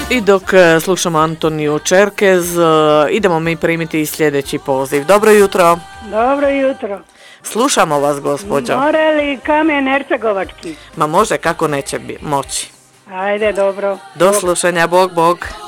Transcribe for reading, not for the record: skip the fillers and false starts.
I dok slušamo Antoniju Čerkez, idemo mi primiti sljedeći poziv. Dobro jutro. Dobro jutro. Slušamo vas, gospođo. More li Kamen Hercegovački? Ma može, kako neće moći. Ajde, dobro. Do slušanja, bog.